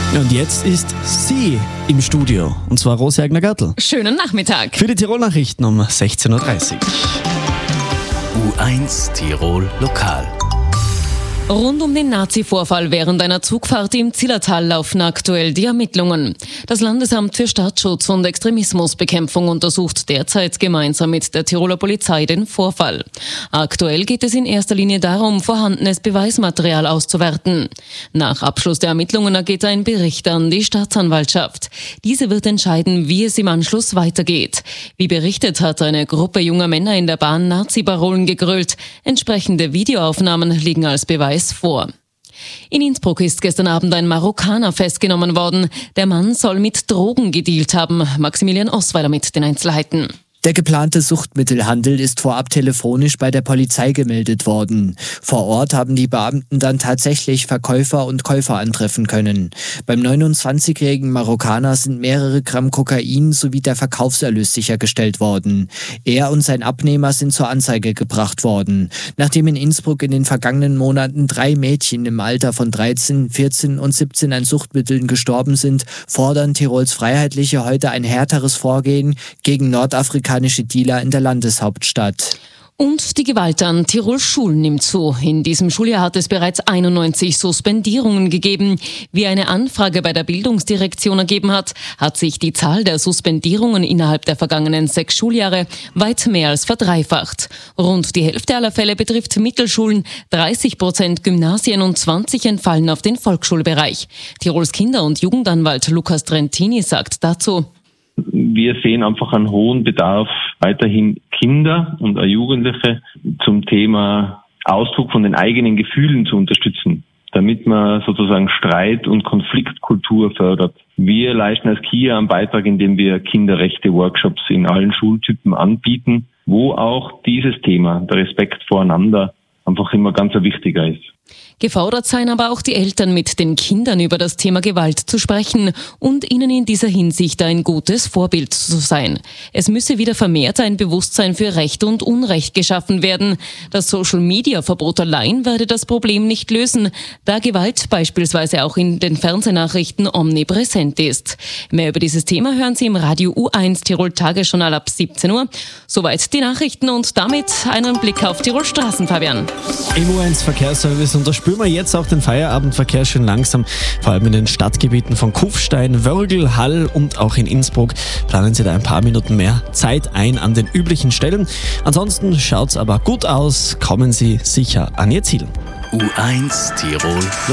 Und jetzt ist sie im Studio, und zwar Rosi Eigner-Gartl. Schönen Nachmittag. Für die Tirol-Nachrichten um 16.30 Uhr. U1 Tirol Lokal. Rund um den Nazi-Vorfall während einer Zugfahrt im Zillertal laufen aktuell die Ermittlungen. Das Landesamt für Staatsschutz und Extremismusbekämpfung untersucht derzeit gemeinsam mit der Tiroler Polizei den Vorfall. Aktuell geht es in erster Linie darum, vorhandenes Beweismaterial auszuwerten. Nach Abschluss der Ermittlungen ergeht ein Bericht an die Staatsanwaltschaft. Diese wird entscheiden, wie es im Anschluss weitergeht. Wie berichtet, hat eine Gruppe junger Männer in der Bahn Nazi-Parolen gegrölt. Entsprechende Videoaufnahmen liegen als Beweis vor. In Innsbruck ist gestern Abend ein Marokkaner festgenommen worden. Der Mann soll mit Drogen gedealt haben. Maximilian Osweiler mit den Einzelheiten. Der geplante Suchtmittelhandel ist vorab telefonisch bei der Polizei gemeldet worden. Vor Ort haben die Beamten dann tatsächlich Verkäufer und Käufer antreffen können. Beim 29-jährigen Marokkaner sind mehrere Gramm Kokain sowie der Verkaufserlös sichergestellt worden. Er und sein Abnehmer sind zur Anzeige gebracht worden. Nachdem in Innsbruck in den vergangenen Monaten 3 Mädchen im Alter von 13, 14 und 17 an Suchtmitteln gestorben sind, fordern Tirols Freiheitliche heute ein härteres Vorgehen gegen nordafrikanische Dealer in der Landeshauptstadt. Und die Gewalt an Tirols Schulen nimmt zu. In diesem Schuljahr hat es bereits 91 Suspendierungen gegeben. Wie eine Anfrage bei der Bildungsdirektion ergeben hat, hat sich die Zahl der Suspendierungen innerhalb der vergangenen 6 Schuljahre weit mehr als verdreifacht. Rund die Hälfte aller Fälle betrifft Mittelschulen, 30% Gymnasien und 20 entfallen auf den Volksschulbereich. Tirols Kinder- und Jugendanwalt Lukas Trentini sagt dazu: Wir sehen einfach einen hohen Bedarf, weiterhin Kinder und auch Jugendliche zum Thema Ausdruck von den eigenen Gefühlen zu unterstützen, damit man sozusagen Streit- und Konfliktkultur fördert. Wir leisten als KIA einen Beitrag, indem wir Kinderrechte-Workshops in allen Schultypen anbieten, wo auch dieses Thema, der Respekt voreinander, einfach immer ganz wichtiger ist. Gefordert seien aber auch die Eltern, mit den Kindern über das Thema Gewalt zu sprechen und ihnen in dieser Hinsicht ein gutes Vorbild zu sein. Es müsse wieder vermehrt ein Bewusstsein für Recht und Unrecht geschaffen werden. Das Social-Media-Verbot allein werde das Problem nicht lösen, da Gewalt beispielsweise auch in den Fernsehnachrichten omnipräsent ist. Mehr über dieses Thema hören Sie im Radio U1 Tirol Tagesjournal ab 17 Uhr. Soweit die Nachrichten und damit einen Blick auf Tirol Straßen, Fabian. Im U1 Verkehrsservice, und da spüren wir jetzt auch den Feierabendverkehr schön langsam, vor allem in den Stadtgebieten von Kufstein, Wörgl, Hall und auch in Innsbruck. Planen Sie da ein paar Minuten mehr Zeit ein an den üblichen Stellen. Ansonsten schaut's aber gut aus, kommen Sie sicher an Ihr Ziel. U1 Tirol